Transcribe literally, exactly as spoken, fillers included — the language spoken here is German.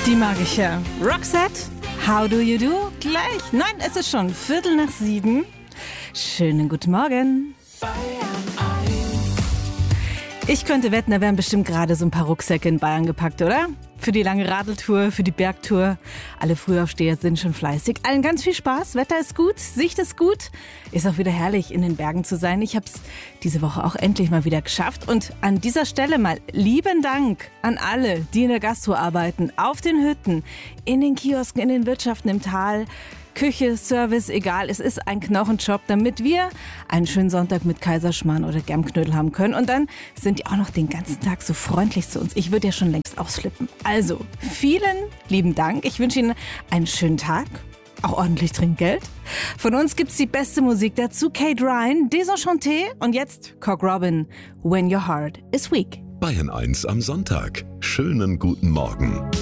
Die mag ich ja. Roxette, how do you do? Gleich. Nein, es ist schon Viertel nach sieben. Schönen guten Morgen. Ich könnte wetten, da werden bestimmt gerade so ein paar Rucksäcke in Bayern gepackt, oder? Für die lange Radeltour, für die Bergtour. Alle Frühaufsteher sind schon fleißig. Allen ganz viel Spaß, Wetter ist gut, Sicht ist gut. Ist auch wieder herrlich, in den Bergen zu sein. Ich habe es diese Woche auch endlich mal wieder geschafft. Und an dieser Stelle mal lieben Dank an alle, die in der Gastro arbeiten, auf den Hütten, in den Kiosken, in den Wirtschaften im Tal. Küche, Service, egal, es ist ein Knochenjob, damit wir einen schönen Sonntag mit Kaiserschmarrn oder Germknödel haben können. Und dann sind die auch noch den ganzen Tag so freundlich zu uns. Ich würde ja schon längst ausflippen. Also, vielen lieben Dank. Ich wünsche Ihnen einen schönen Tag. Auch ordentlich Trinkgeld. Von uns gibt's die beste Musik dazu. Kate Ryan, Desenchanté und jetzt Cock Robin, When Your Heart is Weak. Bayern eins am Sonntag. Schönen guten Morgen.